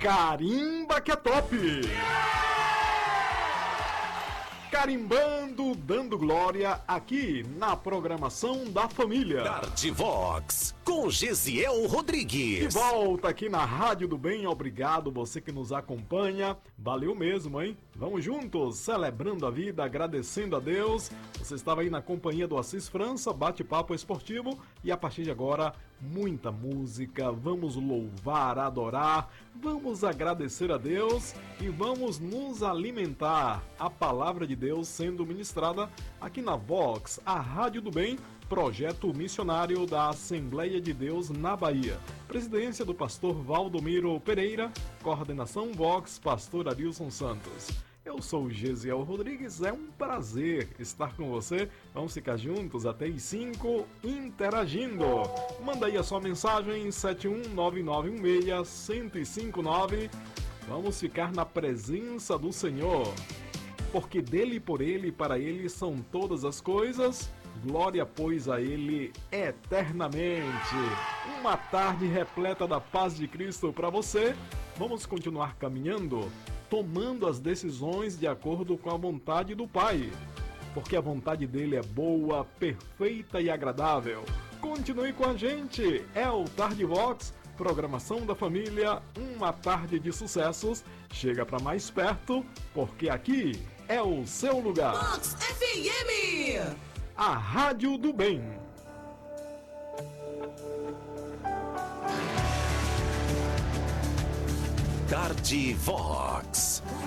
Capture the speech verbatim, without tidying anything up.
Carimba que é top! Carimbando, dando glória aqui na programação da família. Tarde Vox, com Gesiel Rodrigues. De volta aqui na Rádio do Bem, obrigado você que nos acompanha. Valeu mesmo, hein? Vamos juntos, celebrando a vida, agradecendo a Deus. Você estava aí na companhia do Assis França, bate-papo esportivo. E a partir de agora, muita música, vamos louvar, adorar, vamos agradecer a Deus e vamos nos alimentar. A palavra de Deus sendo ministrada aqui na Vox, a Rádio do Bem, projeto missionário da Assembleia de Deus na Bahia. Presidência do pastor Valdomiro Pereira, coordenação Vox, pastor Arilson Santos. Eu sou o Gesiel Rodrigues, é um prazer estar com você. Vamos ficar juntos até as cinco, interagindo. Manda aí a sua mensagem, sete um nove nove um seis, um zero cinco nove. Vamos ficar na presença do Senhor, porque dele, por ele e para ele são todas as coisas. Glória, pois, a ele eternamente. Uma tarde repleta da paz de Cristo para você. Vamos continuar caminhando, tomando as decisões de acordo com a vontade do Pai, porque a vontade dele é boa, perfeita e agradável. Continue com a gente, é o Tarde Vox, programação da família, uma tarde de sucessos. Chega para mais perto, porque aqui é o seu lugar. Vox F M, a Rádio do Bem. Tarde Vox.